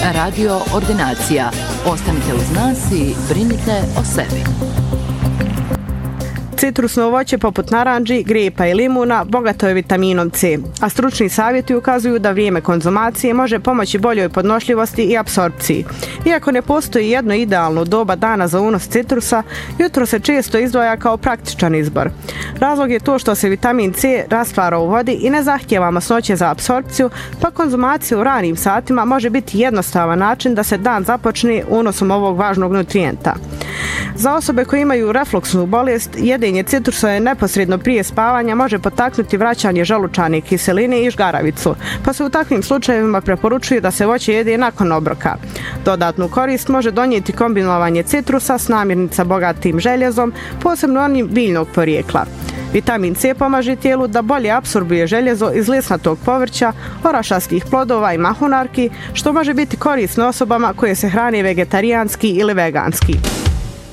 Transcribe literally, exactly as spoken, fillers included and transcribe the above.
Radio Ordinacija. Ostanite uz nas i brinite o sebi. Citrusno voće poput naranđi, grepa i limuna bogato je vitaminom C, a stručni savjeti ukazuju da vrijeme konzumacije može pomoći boljoj podnošljivosti i apsorpciji. Iako ne postoji jedno idealno doba dana za unos citrusa, jutro se često izdvaja kao praktičan izbor. Razlog je to što se vitamin C rastvara u vodi i ne zahtijeva masnoće za apsorpciju, pa konzumacija u ranim satima može biti jednostavan način da se dan započne unosom ovog važnog nutrijenta. Za osobe koje imaju refluksnu bolest, jedenje citrusa je neposredno prije spavanja može potaknuti vraćanje želučane kiseline i žgaravicu, pa se u takvim slučajevima preporučuje da se voće jede nakon obroka. Dodatnu korist može donijeti kombinovanje citrusa s namirnica bogatim željezom, posebno onim biljnog porijekla. Vitamin C pomaže tijelu da bolje apsorbuje željezo iz lisnatog povrća, orašastih plodova i mahunarki, što može biti korisno osobama koje se hrane vegetarijanski ili veganski.